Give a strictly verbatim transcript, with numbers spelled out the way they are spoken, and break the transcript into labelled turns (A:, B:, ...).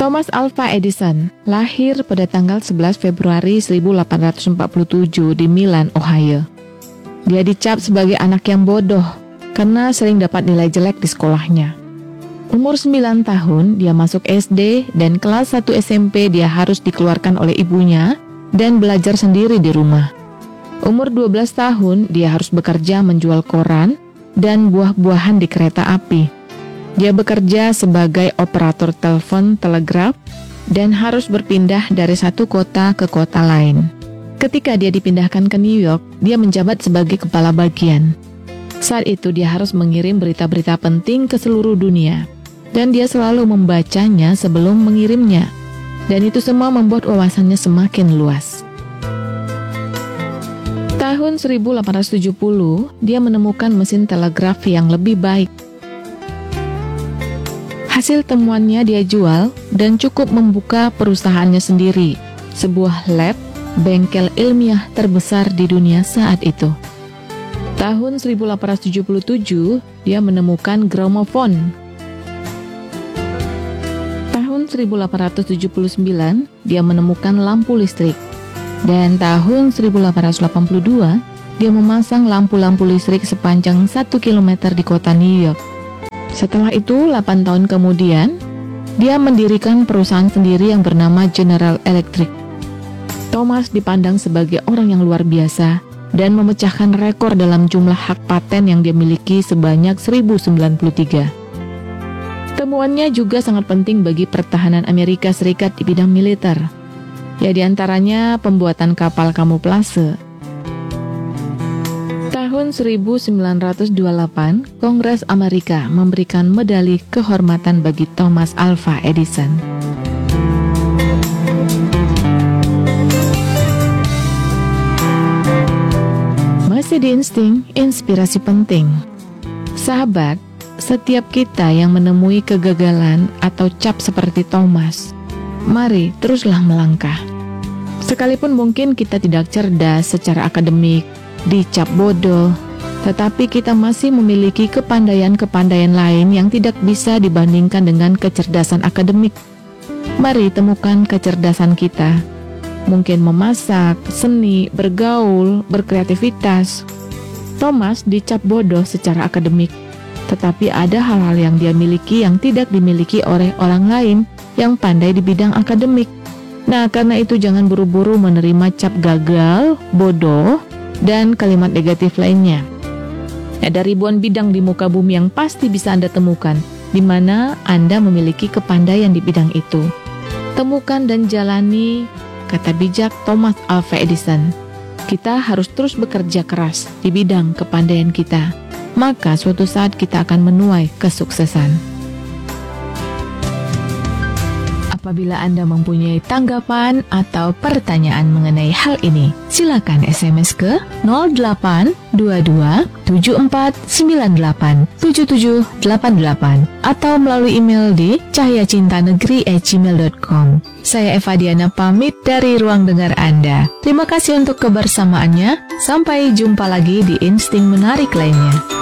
A: Thomas Alva Edison lahir pada tanggal sebelas Februari seribu delapan ratus empat puluh tujuh di Milan, Ohio. Dia dicap sebagai anak yang bodoh karena sering dapat nilai jelek di sekolahnya. Umur sembilan tahun dia masuk S D dan kelas satu S M P dia harus dikeluarkan oleh ibunya dan belajar sendiri di rumah. Umur dua belas tahun dia harus bekerja menjual koran dan buah-buahan di kereta api. Dia bekerja sebagai operator telepon telegraf dan harus berpindah dari satu kota ke kota lain. Ketika dia dipindahkan ke New York, dia menjabat sebagai kepala bagian. Saat itu dia harus mengirim berita-berita penting ke seluruh dunia, dan dia selalu membacanya sebelum mengirimnya. Dan itu semua membuat wawasannya semakin luas. Tahun seribu delapan ratus tujuh puluh, dia menemukan mesin telegrafi yang lebih baik. Hasil temuannya dia jual dan cukup membuka perusahaannya sendiri, sebuah lab, bengkel ilmiah terbesar di dunia saat itu. Tahun seribu delapan ratus tujuh puluh tujuh, dia menemukan gramofon. Tahun seribu delapan ratus tujuh puluh sembilan, dia menemukan lampu listrik. Dan tahun seribu delapan ratus delapan puluh dua, dia memasang lampu-lampu listrik sepanjang satu kilometer di kota New York. Setelah itu, delapan tahun kemudian, dia mendirikan perusahaan sendiri yang bernama General Electric. Thomas dipandang sebagai orang yang luar biasa dan memecahkan rekor dalam jumlah hak paten yang dia miliki sebanyak seribu sembilan puluh tiga. Temuannya juga sangat penting bagi pertahanan Amerika Serikat di bidang militer. Ya, diantaranya pembuatan kapal kamuflase. Tahun seribu sembilan ratus dua puluh delapan, Kongres Amerika memberikan medali kehormatan bagi Thomas Alva Edison. Masih di Insting, inspirasi penting. Sahabat, setiap kita yang menemui kegagalan atau cap seperti Thomas, mari teruslah melangkah. Sekalipun mungkin kita tidak cerdas secara akademik, dicap bodoh, tetapi kita masih memiliki kepandaian-kepandaian lain yang tidak bisa dibandingkan dengan kecerdasan akademik. Mari temukan kecerdasan kita. Mungkin memasak, seni, bergaul, berkreativitas. Thomas dicap bodoh secara akademik, tetapi ada hal-hal yang dia miliki yang tidak dimiliki oleh orang lain yang pandai di bidang akademik. Nah, karena itu jangan buru-buru menerima cap gagal, bodoh, dan kalimat negatif lainnya. Ada ribuan bidang di muka bumi yang pasti bisa Anda temukan, di mana Anda memiliki kepandaian di bidang itu. Temukan dan jalani, kata bijak Thomas Alva Edison. Kita harus terus bekerja keras di bidang kepandaian kita, maka suatu saat kita akan menuai kesuksesan. Apabila Anda mempunyai tanggapan atau pertanyaan mengenai hal ini, silakan S M S ke nol delapan dua dua tujuh empat sembilan delapan tujuh tujuh delapan delapan atau melalui email di cahyacintanegeri at gmail dot com. Saya Eva Diana pamit dari ruang dengar Anda. Terima kasih untuk kebersamaannya. Sampai jumpa lagi di Insting Menarik lainnya.